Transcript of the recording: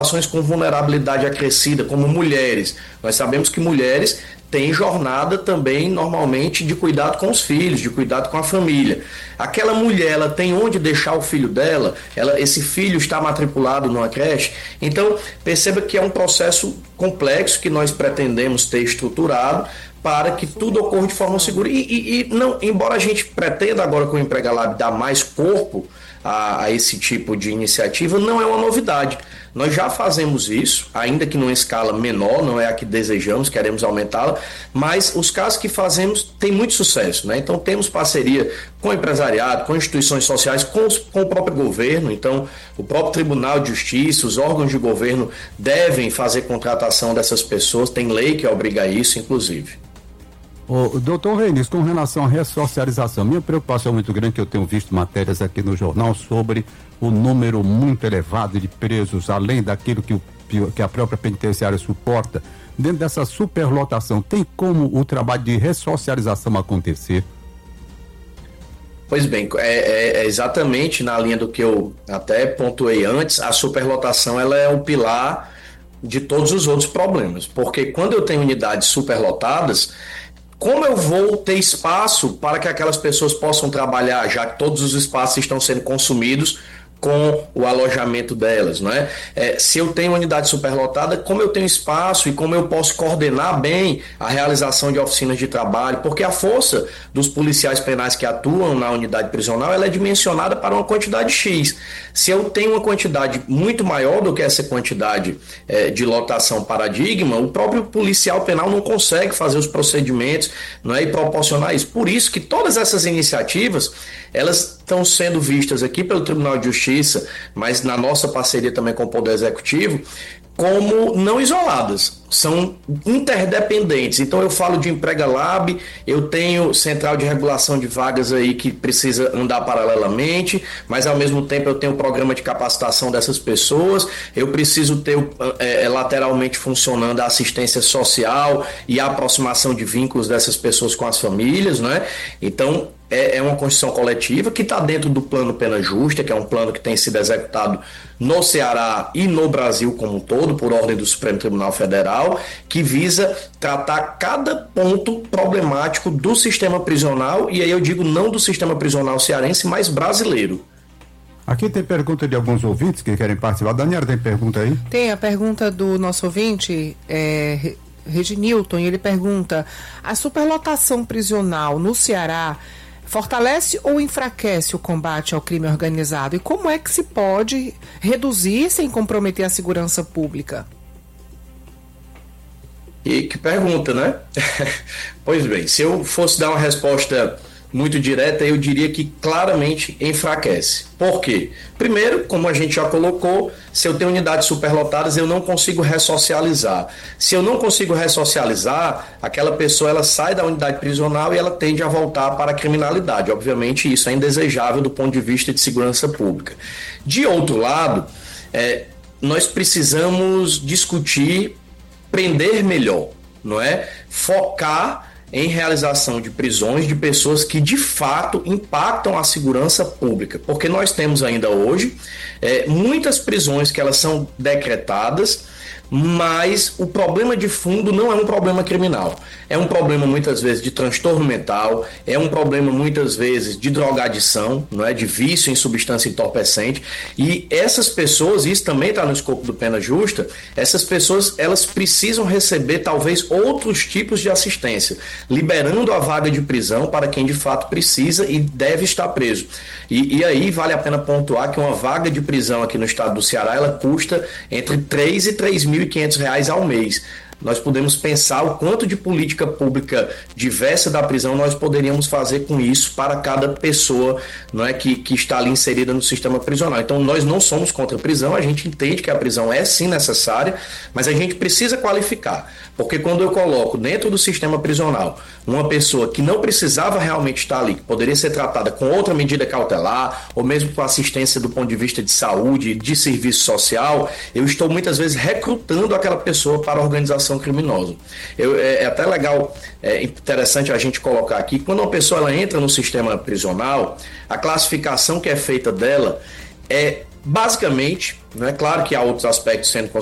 com vulnerabilidade acrescida, como mulheres. Nós sabemos que mulheres têm jornada também, normalmente, de cuidado com os filhos, de cuidado com a família. Aquela mulher, ela tem onde deixar o filho dela, esse filho está matriculado numa creche. Então, perceba que é um processo complexo que nós pretendemos ter estruturado para que tudo ocorra de forma segura. E não, embora a gente pretenda agora com o Emprega Lab dar mais corpo a esse tipo de iniciativa, não é uma novidade. Nós já fazemos isso, ainda que numa escala menor, não é a que desejamos, queremos aumentá-la, mas os casos que fazemos têm muito sucesso, né? Então temos parceria com o empresariado, com instituições sociais, com o próprio governo. Então o próprio Tribunal de Justiça, os órgãos de governo devem fazer contratação dessas pessoas, tem lei que obriga isso, inclusive. O doutor Reinis, com relação à ressocialização, minha preocupação é muito grande, que eu tenho visto matérias aqui no jornal sobre o número muito elevado de presos, além daquilo que a própria penitenciária suporta. Dentro dessa superlotação, tem como o trabalho de ressocialização acontecer? Pois bem, é exatamente na linha do que eu até pontuei antes. A superlotação, ela é o pilar de todos os outros problemas, porque quando eu tenho unidades superlotadas, como eu vou ter espaço para que aquelas pessoas possam trabalhar, já que todos os espaços estão sendo consumidos com o alojamento delas, não é? Se eu tenho unidade superlotada, como eu tenho espaço e como eu posso coordenar bem a realização de oficinas de trabalho, porque a força dos policiais penais que atuam na unidade prisional, ela é dimensionada para uma quantidade X. Se eu tenho uma quantidade muito maior do que essa quantidade de lotação paradigma, o próprio policial penal não consegue fazer os procedimentos, não é, e proporcionar isso. Por isso que todas essas iniciativas, elas estão sendo vistas aqui pelo Tribunal de Justiça, mas na nossa parceria também com o Poder Executivo, como não isoladas, são interdependentes. Então eu falo de Emprega Lab, eu tenho central de regulação de vagas aí que precisa andar paralelamente, mas ao mesmo tempo eu tenho o programa de capacitação dessas pessoas, eu preciso ter lateralmente funcionando a assistência social e a aproximação de vínculos dessas pessoas com as famílias, né? Então é uma construção coletiva que está dentro do plano Pena Justa, que é um plano que tem sido executado no Ceará e no Brasil como um todo, por ordem do Supremo Tribunal Federal, que visa tratar cada ponto problemático do sistema prisional, e aí eu digo não do sistema prisional cearense, mas brasileiro. Aqui tem pergunta de alguns ouvintes que querem participar. Daniela, tem pergunta aí? Tem a pergunta do nosso ouvinte, Reginilton, e ele pergunta: a superlotação prisional no Ceará fortalece ou enfraquece o combate ao crime organizado? E como é que se pode reduzir sem comprometer a segurança pública? E que pergunta, né? Pois bem, se eu fosse dar uma resposta muito direta, eu diria que claramente enfraquece. Por quê? Primeiro, como a gente já colocou, se eu tenho unidades superlotadas, eu não consigo ressocializar. Se eu não consigo ressocializar, aquela pessoa ela sai da unidade prisional e ela tende a voltar para a criminalidade. Obviamente, isso é indesejável do ponto de vista de segurança pública. De outro lado, nós precisamos discutir, prender melhor, não é? Focar em realização de prisões de pessoas que de fato impactam a segurança pública, porque nós temos ainda hoje muitas prisões que elas são decretadas, mas o problema de fundo não é um problema criminal, é um problema muitas vezes de transtorno mental, é um problema muitas vezes de drogadição, não é, de vício em substância entorpecente, e essas pessoas, isso também está no escopo do Pena Justa, essas pessoas elas precisam receber talvez outros tipos de assistência, liberando a vaga de prisão para quem de fato precisa e deve estar preso. E aí vale a pena pontuar que uma vaga de prisão aqui no estado do Ceará, ela custa entre R$3.000 e R$3.500 ao mês. Nós podemos pensar o quanto de política pública diversa da prisão nós poderíamos fazer com isso para cada pessoa, não é, que está ali inserida no sistema prisional. Então nós não somos contra a prisão, a gente entende que a prisão é sim necessária, mas a gente precisa qualificar, porque quando eu coloco dentro do sistema prisional uma pessoa que não precisava realmente estar ali, que poderia ser tratada com outra medida cautelar, ou mesmo com assistência do ponto de vista de saúde, de serviço social, eu estou muitas vezes recrutando aquela pessoa para a organização criminosa. É até legal, interessante a gente colocar aqui, quando uma pessoa ela entra no sistema prisional, a classificação que é feita dela é basicamente, né, claro que há outros aspectos sendo